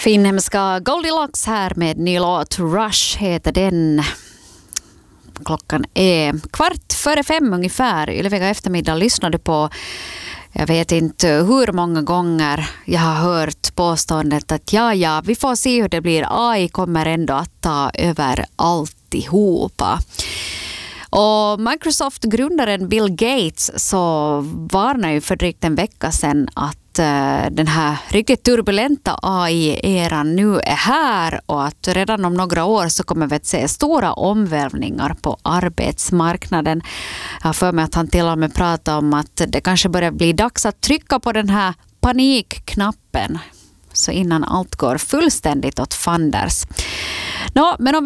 Finhemska Goldilocks här med ny låt. Rush heter den. Klockan är 4:15 ungefär. Ylevega eftermiddag lyssnade på, jag vet inte hur många gånger jag har hört påståendet att ja, vi får se hur det blir. AI kommer ändå att ta över alltihopa. Och Microsoft-grundaren Bill Gates så varnar ju för drygt en vecka sedan att den här riktigt turbulenta AI-eran nu är här och att redan om några år så kommer vi att se stora omvälvningar på arbetsmarknaden. Jag har för mig att han till och med pratar om att det kanske börjar bli dags att trycka på den här panikknappen så innan allt går fullständigt åt fanders. Men om